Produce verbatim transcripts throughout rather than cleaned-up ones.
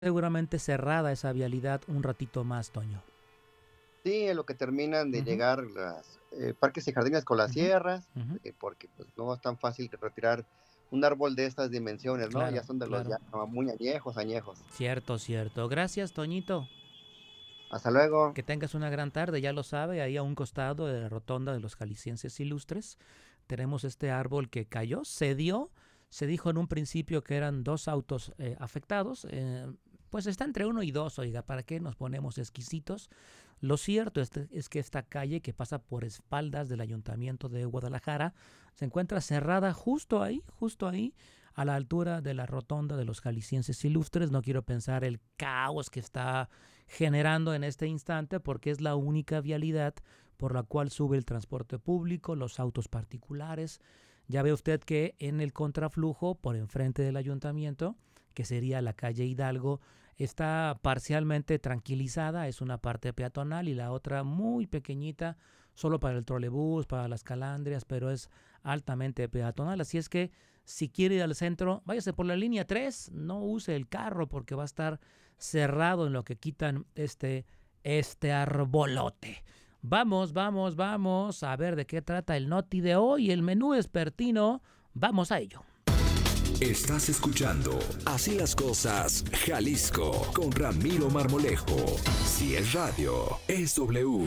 seguramente cerrada esa vialidad un ratito más, Toño. Sí, en lo que terminan de Ujú, llegar las eh, parques y jardines con las ujú, sierras, ujú. eh, porque pues no es tan fácil retirar un árbol de estas dimensiones, ¿no? Ya Claro, son de los claro. ya muy añejos, añejos. Cierto, cierto. Gracias, Toñito. Hasta luego. Que tengas una gran tarde, ya lo sabe, ahí a un costado de la rotonda de los jaliscienses ilustres tenemos este árbol que cayó, se dio, se dijo en un principio que eran dos autos eh, afectados, eh, pues está entre uno y dos, oiga, ¿para qué nos ponemos exquisitos? Lo cierto es, es que esta calle que pasa por espaldas del Ayuntamiento de Guadalajara se encuentra cerrada justo ahí, justo ahí, a la altura de la rotonda de los jaliscienses ilustres. No quiero pensar el caos que está generando en este instante porque es la única vialidad por la cual sube el transporte público, los autos particulares. Ya ve usted que en el contraflujo por enfrente del ayuntamiento, que sería la calle Hidalgo, está parcialmente tranquilizada, es una parte peatonal y la otra muy pequeñita, solo para el trolebús, para las calandrias, pero es altamente peatonal. Así es que si quiere ir al centro, váyase por la línea tres, no use el carro porque va a estar cerrado en lo que quitan este, este arbolote. Vamos, vamos, vamos a ver de qué trata el noti de hoy, el menú expertino. Vamos a ello. Estás escuchando Así las cosas, Jalisco, con Ramiro Marmolejo. Si es radio, es W.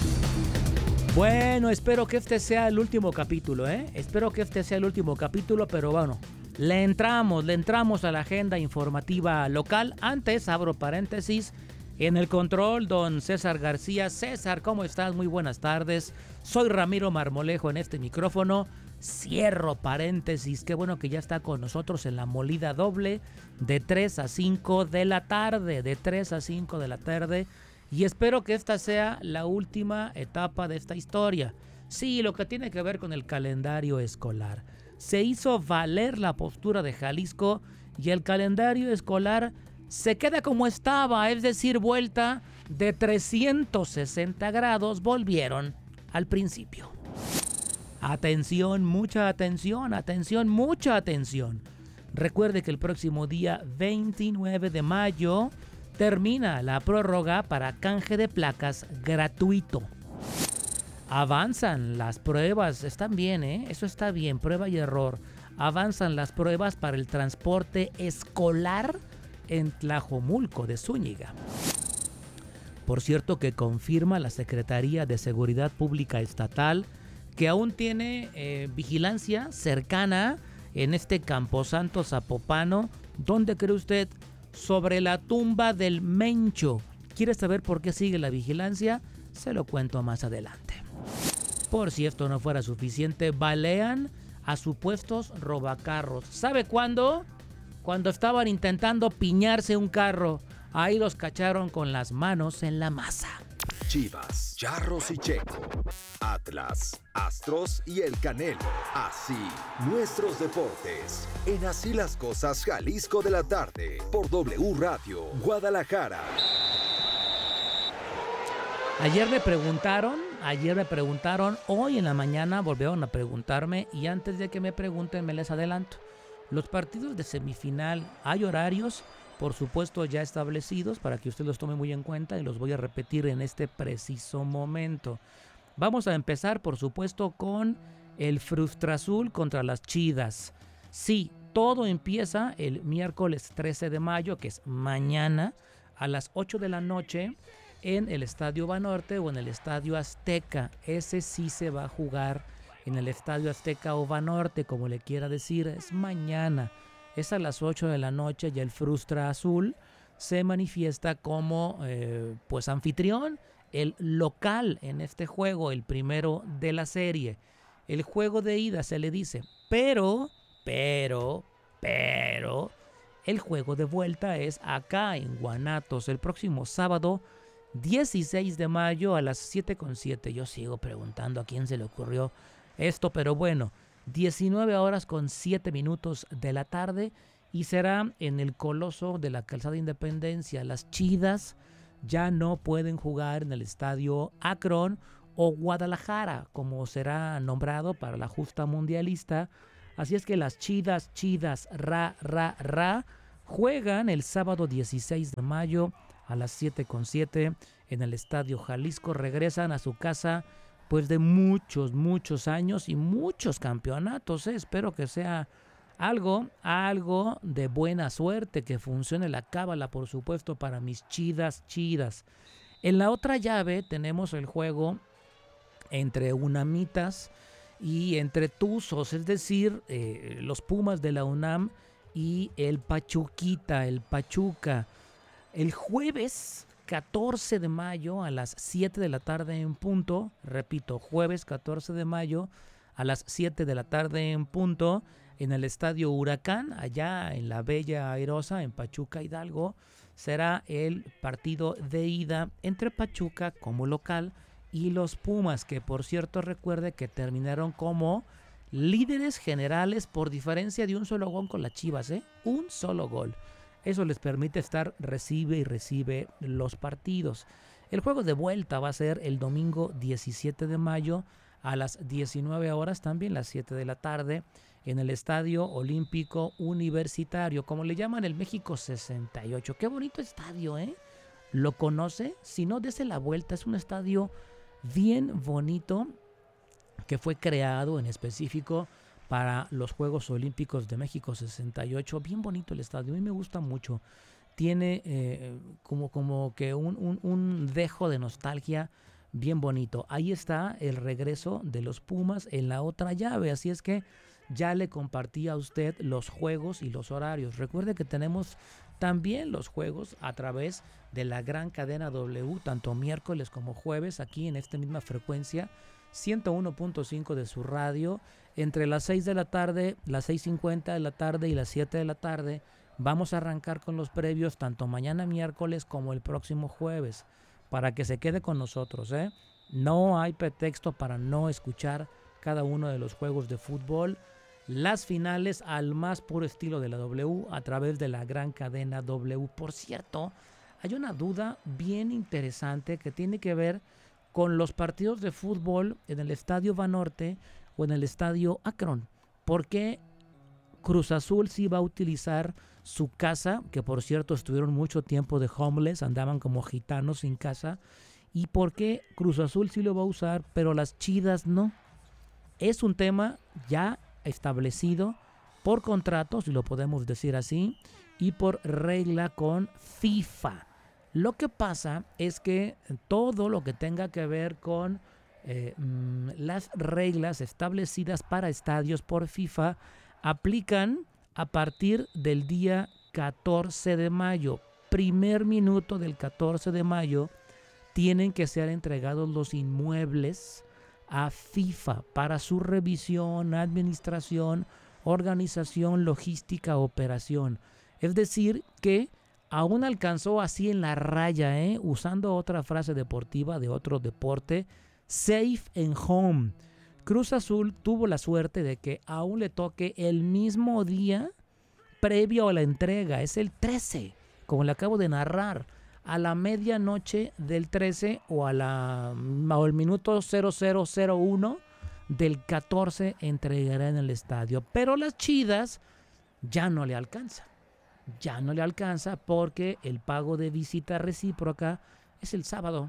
Bueno, espero que este sea el último capítulo, ¿eh? Espero que este sea el último capítulo, pero bueno, le entramos, le entramos a la agenda informativa local. Antes, abro paréntesis, en el control, don César García. César, ¿cómo estás? Muy buenas tardes. Soy Ramiro Marmolejo en este micrófono. Cierro paréntesis. Qué bueno que ya está con nosotros en la molida doble de tres a cinco de la tarde. De tres a cinco de la tarde. Y espero que esta sea la última etapa de esta historia. Sí, lo que tiene que ver con el calendario escolar. Se hizo valer la postura de Jalisco y el calendario escolar se queda como estaba, es decir, vuelta de trescientos sesenta grados, volvieron al principio. Atención, mucha atención, atención, mucha atención. Recuerde que el próximo día veintinueve de mayo termina la prórroga para canje de placas gratuito. Avanzan las pruebas, están bien, ¿eh? Eso está bien, prueba y error. Avanzan las pruebas para el transporte escolar en Tlajomulco de Zúñiga. Por cierto que confirma la Secretaría de Seguridad Pública Estatal que aún tiene eh, vigilancia cercana en este camposanto zapopano. ¿Dónde cree usted? Sobre la tumba del Mencho. ¿Quiere saber por qué sigue la vigilancia? Se lo cuento más adelante. Por si esto no fuera suficiente, balean a supuestos robacarros. ¿Sabe cuándo? Cuando estaban intentando piñarse un carro. Ahí los cacharon con las manos en la masa. Chivas, Charros y Checo, Atlas, Astros y el Canelo. Así, nuestros deportes. En Así las cosas, Jalisco de la tarde, por W Radio, Guadalajara. Ayer me preguntaron, ayer me preguntaron, hoy en la mañana volvieron a preguntarme y antes de que me pregunten me les adelanto. Los partidos de semifinal, hay horarios, por supuesto ya establecidos para que usted los tome muy en cuenta y los voy a repetir en este preciso momento. Vamos a empezar por supuesto con el Frustrazul contra las Chidas. Sí, todo empieza el miércoles trece de mayo, que es mañana, a las ocho de la noche en el Estadio Banorte o en el Estadio Azteca. Ese sí se va a jugar en el Estadio Azteca o Banorte, como le quiera decir, es mañana. Es a las ocho de la noche y el Frustra Azul se manifiesta como eh, pues anfitrión, el local en este juego, el primero de la serie. El juego de ida se le dice, pero, pero, pero, el juego de vuelta es acá en Guanatos el próximo sábado dieciséis de mayo a las siete con siete. Yo sigo preguntando a quién se le ocurrió esto, pero bueno, diecinueve horas con siete minutos de la tarde y será en el Coloso de la Calzada Independencia. Las Chidas ya no pueden jugar en el Estadio Akron o Guadalajara, como será nombrado para la justa mundialista. Así es que las Chidas, Chidas, ra, ra, ra, Juegan el sábado dieciséis de mayo a las siete con siete en el Estadio Jalisco. Regresan a su casa pues de muchos, muchos años y muchos campeonatos. ¿eh? Espero que sea algo, algo de buena suerte, que funcione la cábala, por supuesto, para mis chidas, chidas. En la otra llave tenemos el juego entre Unamitas y entre Tuzos, es decir, eh, los Pumas de la UNAM y el Pachuquita, el Pachuca. El jueves catorce de mayo a las siete de la tarde en punto, repito, jueves catorce de mayo a las siete de la tarde en punto, en el Estadio Huracán, allá en la Bella Airosa, en Pachuca, Hidalgo, será el partido de ida entre Pachuca como local y los Pumas, que por cierto recuerde que terminaron como líderes generales por diferencia de un solo gol con las Chivas, ¿eh? Un solo gol. Eso les permite estar recibe y recibe los partidos. El juego de vuelta va a ser el domingo diecisiete de mayo a las diecinueve horas, también las siete de la tarde, en el Estadio Olímpico Universitario, como le llaman el México sesenta y ocho. Qué bonito estadio, ¿eh? ¿Lo conoce? Si no, dese la vuelta. Es un estadio bien bonito que fue creado en específico para los Juegos Olímpicos de México sesenta y ocho. Bien bonito el estadio, a mí me gusta mucho. Tiene eh, como, como que un, un, un dejo de nostalgia bien bonito. Ahí está el regreso de los Pumas en la otra llave, así es que ya le compartí a usted los juegos y los horarios. Recuerde que tenemos también los juegos a través de la gran cadena W, tanto miércoles como jueves, aquí en esta misma frecuencia, ciento uno punto cinco de su radio, entre las seis de la tarde, las seis cincuenta de la tarde y las siete de la tarde. Vamos a arrancar con los previos tanto mañana miércoles como el próximo jueves, para que se quede con nosotros, ¿eh? No hay pretexto para no escuchar cada uno de los juegos de fútbol. Las finales al más puro estilo de la W a través de la gran cadena W. Por cierto, hay una duda bien interesante que tiene que ver con los partidos de fútbol en el Estadio Banorte o en el Estadio Akron. ¿Por qué Cruz Azul sí va a utilizar su casa? Que por cierto estuvieron mucho tiempo de homeless, andaban como gitanos sin casa. ¿Y por qué Cruz Azul sí lo va a usar, pero las Chidas no? Es un tema ya establecido por contrato, si lo podemos decir así, y por regla con FIFA. Lo que pasa es que todo lo que tenga que ver con eh, mmm, las reglas establecidas para estadios por FIFA aplican a partir del día catorce de mayo. Primer minuto del catorce de mayo tienen que ser entregados los inmuebles a FIFA para su revisión, administración, organización, logística, operación. Es decir, que aún alcanzó así en la raya, ¿eh? Usando otra frase deportiva de otro deporte, safe and home. Cruz Azul tuvo la suerte de que aún le toque el mismo día previo a la entrega, es el trece, como le acabo de narrar. A la medianoche del trece o, a la, o el minuto cero cero cero uno del catorce entregará en el estadio. Pero las Chidas ya no le alcanza. Ya no le alcanza porque el pago de visita recíproca es el sábado.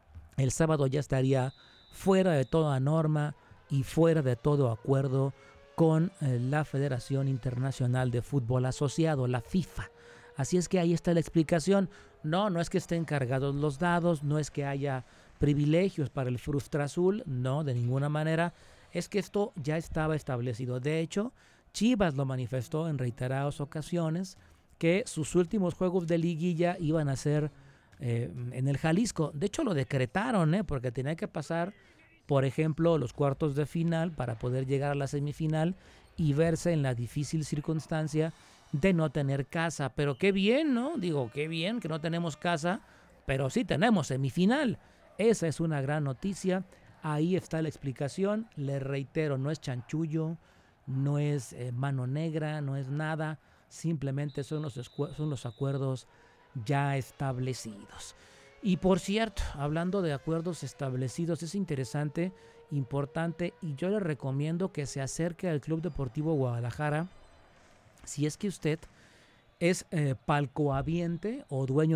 El sábado ya estaría fuera de toda norma y fuera de todo acuerdo con eh, la Federación Internacional de Fútbol Asociado, la FIFA. Así es que ahí está la explicación. No, no es que estén cargados los dados, no es que haya privilegios para el Frustra Azul, no, de ninguna manera. Es que esto ya estaba establecido. De hecho, Chivas lo manifestó en reiteradas ocasiones que sus últimos juegos de liguilla iban a ser eh, en el Jalisco. De hecho, lo decretaron, ¿eh? Porque tenía que pasar, por ejemplo, los cuartos de final para poder llegar a la semifinal y verse en la difícil circunstancia de no tener casa. Pero qué bien, ¿no? Digo, qué bien que no tenemos casa, pero sí tenemos semifinal. Esa es una gran noticia. Ahí está la explicación. Le reitero, no es chanchullo, no es eh, mano negra, no es nada. Simplemente son los, son los acuerdos ya establecidos. Y por cierto, hablando de acuerdos establecidos, es interesante, importante, y yo le recomiendo que se acerque al Club Deportivo Guadalajara si es que usted es eh, palcohabiente o dueño